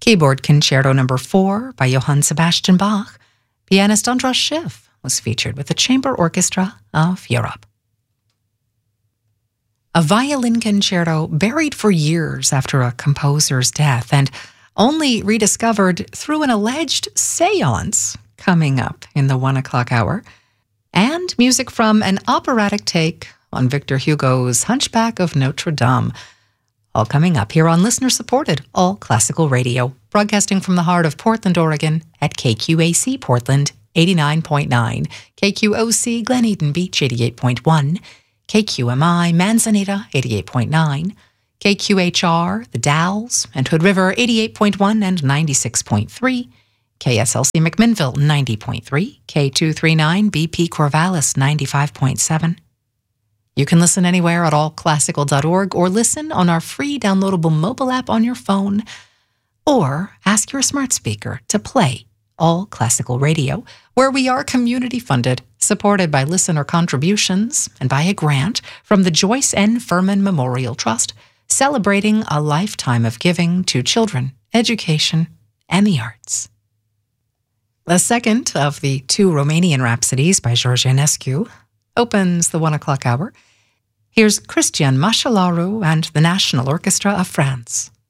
Keyboard Concerto No. 4 by Johann Sebastian Bach. Pianist Andras Schiff was featured with the Chamber Orchestra of Europe. A violin concerto buried for years after a composer's death and only rediscovered through an alleged séance coming up in the 1 o'clock hour. And music from an operatic take on Victor Hugo's Hunchback of Notre Dame. All coming up here on listener-supported All Classical Radio, broadcasting from the heart of Portland, Oregon at KQAC Portland 89.9, KQOC Glen Eden Beach 88.1, KQMI Manzanita 88.9, KQHR The Dalles and Hood River 88.1 and 96.3, KSLC McMinnville 90.3, K239 BP Corvallis 95.7. You can listen anywhere at allclassical.org or listen on our free downloadable mobile app on your phone, or ask your smart speaker to play All Classical Radio, where we are community funded, supported by listener contributions and by a grant from the Joyce N. Furman Memorial Trust, celebrating a lifetime of giving to children, education, and the arts. The second of the 2 Romanian Rhapsodies by George Enescu opens the 1 o'clock hour. Here's Cristian Mașalaru and the National Orchestra of France.